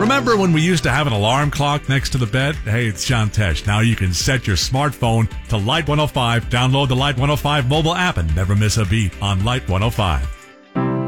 Remember when we used to have an alarm clock next to the bed? Hey, it's John Tesh. Now you can set your smartphone to Light 105, download the Light 105 mobile app, and never miss a beat on Light 105.